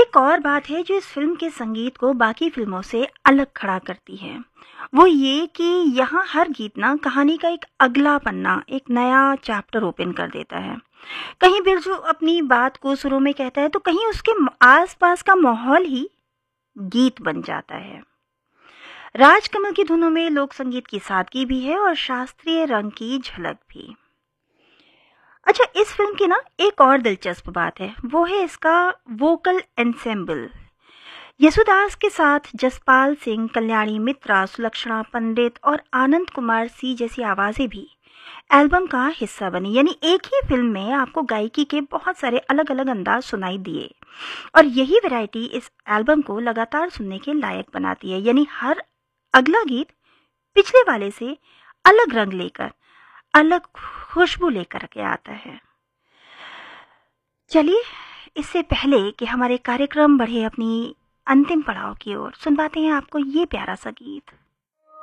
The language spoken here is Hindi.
एक और बात है जो इस फिल्म के संगीत को बाकी फिल्मों से अलग खड़ा करती है, वो ये कि यहाँ हर गीत ना कहानी का एक अगला पन्ना, एक नया चैप्टर ओपन कर देता है। कहीं बिरजू अपनी बात को सुरों में कहता है तो कहीं उसके आसपास का माहौल ही गीत बन जाता है। राजकमल की धुनों में लोक संगीत की सादगी भी है और शास्त्रीय रंग की झलक भी। अच्छा, इस फिल्म की ना एक और दिलचस्प बात है, वो है इसका वोकल एंसेम्बल। यसुदास के साथ जसपाल सिंह, कल्याणी मित्रा, सुलक्षणा पंडित और आनंद कुमार सी जैसी आवाजें भी एल्बम का हिस्सा बनी। यानी एक ही फिल्म में आपको गायकी के बहुत सारे अलग अलग अंदाज सुनाई दिए और यही वैरायटी इस एल्बम को लगातार सुनने के लायक बनाती है। यानी हर अगला गीत पिछले वाले से अलग रंग लेकर, अलग खुशबू लेकर के आता है। चलिए, इससे पहले कि हमारे कार्यक्रम बढ़े अपनी अंतिम पड़ाव की ओर, सुनवाते हैं आपको ये प्यारा सा गीत।